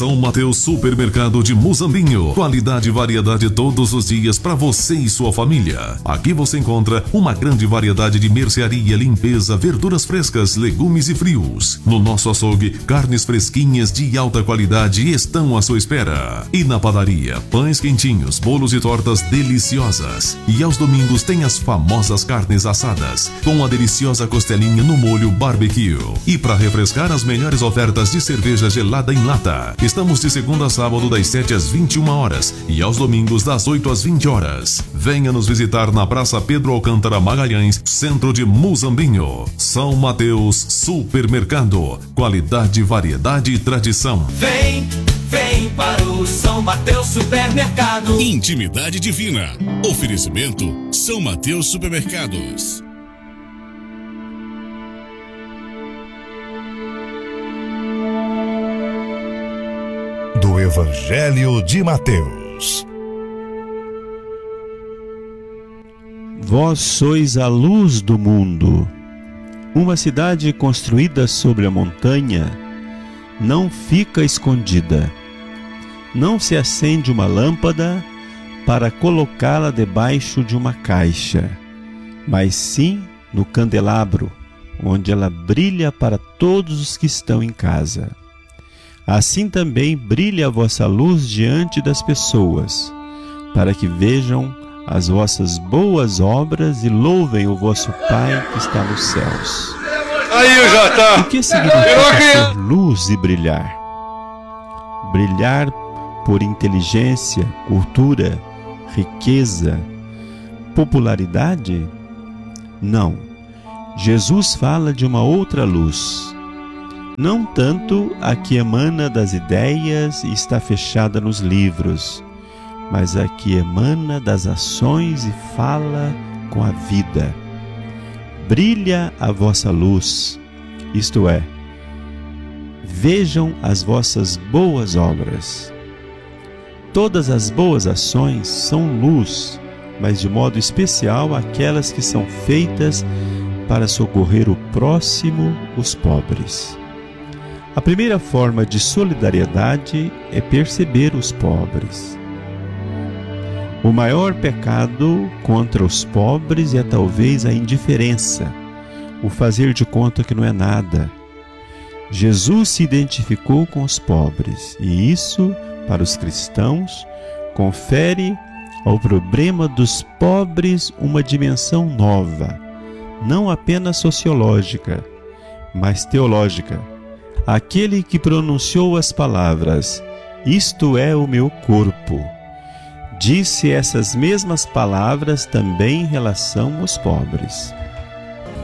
São Mateus Supermercado de Muzambinho. Qualidade e variedade todos os dias para você e sua família. Aqui você encontra uma grande variedade de mercearia, limpeza, verduras frescas, legumes e frios. No nosso açougue, carnes fresquinhas de alta qualidade estão à sua espera. E na padaria, pães quentinhos, bolos e tortas deliciosas. E aos domingos tem as famosas carnes assadas, com a deliciosa costelinha no molho barbecue. E para refrescar, as melhores ofertas de cerveja gelada em lata. Estamos de segunda a sábado das 7 às 21 horas e aos domingos das 8 às 20 horas. Venha nos visitar na Praça Pedro Alcântara Magalhães, centro de Muzambinho. São Mateus Supermercado. Qualidade, variedade e tradição. Vem para o São Mateus Supermercado. Intimidade divina. Oferecimento São Mateus Supermercados. Do Evangelho de Mateus. Vós sois a luz do mundo. Uma cidade construída sobre a montanha não fica escondida. Não se acende uma lâmpada para colocá-la debaixo de uma caixa, mas sim no candelabro, onde ela brilha para todos os que estão em casa. Assim também brilha a vossa luz diante das pessoas, para que vejam as vossas boas obras e louvem o vosso Pai que está nos céus. O que significa ser luz e brilhar? Brilhar por inteligência, cultura, riqueza, popularidade? Não. Jesus fala de uma outra luz. Não tanto a que emana das ideias e está fechada nos livros, mas a que emana das ações e fala com a vida. Brilha a vossa luz, isto é, vejam as vossas boas obras. Todas as boas ações são luz, mas de modo especial aquelas que são feitas para socorrer o próximo, os pobres. A primeira forma de solidariedade é perceber os pobres. O maior pecado contra os pobres é talvez a indiferença, o fazer de conta que não é nada. Jesus se identificou com os pobres e isso, para os cristãos, confere ao problema dos pobres uma dimensão nova, não apenas sociológica, mas teológica. Aquele que pronunciou as palavras, isto é o meu corpo, disse essas mesmas palavras também em relação aos pobres.